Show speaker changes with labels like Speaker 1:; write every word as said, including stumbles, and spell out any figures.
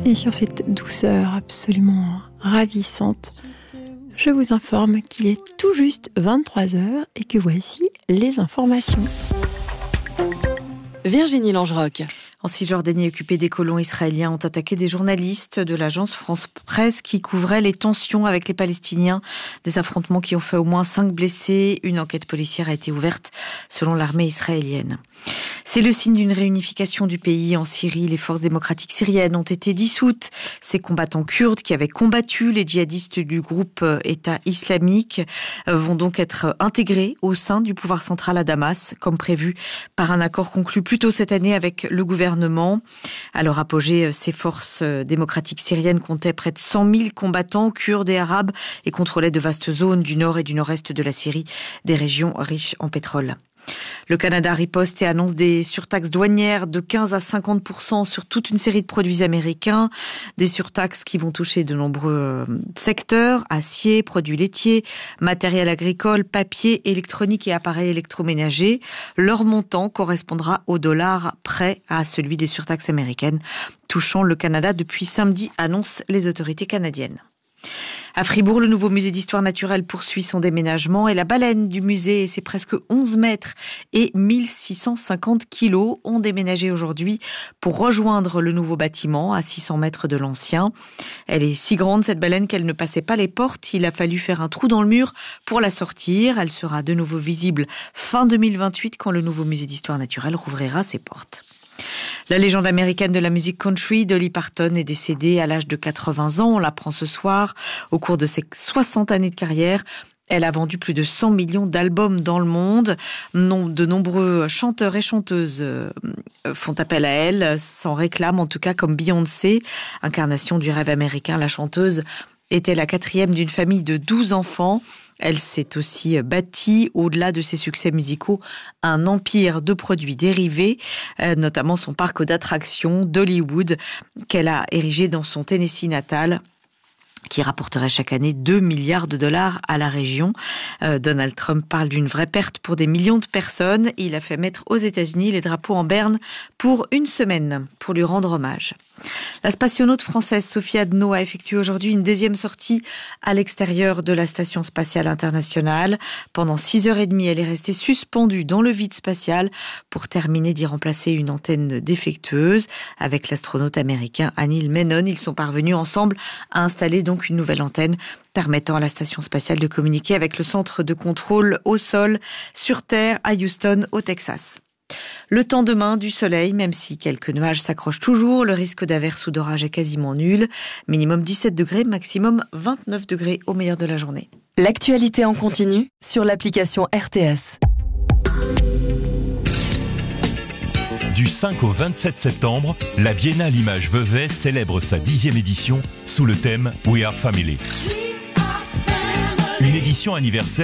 Speaker 1: Et sur cette douceur absolument ravissante, je vous informe qu'il est tout juste vingt-trois heures et que voici les informations.
Speaker 2: Virginie Langerock.
Speaker 3: En Cisjordanie occupée, des colons israéliens ont attaqué des journalistes de l'agence France Presse qui couvraient les tensions avec les Palestiniens. Des affrontements qui ont fait au moins cinq blessés. Une enquête policière a été ouverte selon l'armée israélienne. C'est le signe d'une réunification du pays. En Syrie, les forces démocratiques syriennes ont été dissoutes. Ces combattants kurdes qui avaient combattu les djihadistes du groupe État islamique vont donc être intégrés au sein du pouvoir central à Damas, comme prévu par un accord conclu plus tôt cette année avec le gouvernement. À leur apogée, ces forces démocratiques syriennes comptaient près de cent mille combattants kurdes et arabes et contrôlaient de vastes zones du nord et du nord-est de la Syrie, des régions riches en pétrole. Le Canada riposte et annonce des surtaxes douanières de quinze à cinquante pour cent sur toute une série de produits américains. Des surtaxes qui vont toucher de nombreux secteurs, acier, produits laitiers, matériel agricole, papier, électronique et appareils électroménagers. Leur montant correspondra au dollar près à celui des surtaxes américaines, touchant le Canada depuis samedi, annoncent les autorités canadiennes. À Fribourg, le nouveau musée d'histoire naturelle poursuit son déménagement et la baleine du musée et ses presque onze mètres et mille six cent cinquante kilos ont déménagé aujourd'hui pour rejoindre le nouveau bâtiment à six cents mètres de l'ancien. Elle est si grande, cette baleine, qu'elle ne passait pas les portes. Il a fallu faire un trou dans le mur pour la sortir. Elle sera de nouveau visible fin deux mille vingt-huit quand le nouveau musée d'histoire naturelle rouvrira ses portes. La légende américaine de la musique country, Dolly Parton, est décédée à l'âge de quatre-vingts ans. On l'apprend ce soir. Au cours de ses soixante années de carrière, elle a vendu plus de cent millions d'albums dans le monde. De nombreux chanteurs et chanteuses font appel à elle, s'en réclament en tout cas, comme Beyoncé, incarnation du rêve américain. La chanteuse était la quatrième d'une famille de douze enfants. Elle s'est aussi bâtie, au-delà de ses succès musicaux, un empire de produits dérivés, notamment son parc d'attractions d'Hollywood, qu'elle a érigé dans son Tennessee natal, qui rapporterait chaque année deux milliards de dollars à la région. Euh, Donald Trump parle d'une vraie perte pour des millions de personnes. Il a fait mettre aux États-Unis les drapeaux en berne pour une semaine, pour lui rendre hommage. La spationaute française Sophie Adno a effectué aujourd'hui une deuxième sortie à l'extérieur de la Station spatiale internationale. Pendant six heures et demie, elle est restée suspendue dans le vide spatial pour terminer d'y remplacer une antenne défectueuse. Avec l'astronaute américain Anil Menon, ils sont parvenus ensemble à installer donc une nouvelle antenne permettant à la Station spatiale de communiquer avec le centre de contrôle au sol sur Terre à Houston, au Texas. Le temps demain, du soleil, même si quelques nuages s'accrochent toujours. Le risque d'averse ou d'orage est quasiment nul. Minimum dix-sept degrés, maximum vingt-neuf degrés au meilleur de la journée.
Speaker 2: L'actualité en continu sur l'application R T S.
Speaker 4: Du cinq au vingt-sept septembre, la Biennale Images Vevey célèbre sa dixième édition sous le thème We Are Family. Une édition anniversaire